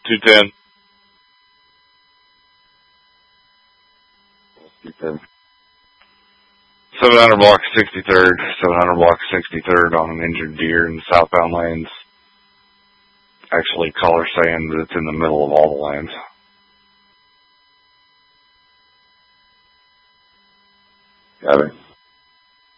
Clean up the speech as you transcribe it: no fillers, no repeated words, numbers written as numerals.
210. 700 block 63rd. 700 block 63rd on an injured deer in the southbound lanes. Actually, caller saying that it's in the middle of all the lanes. Got it.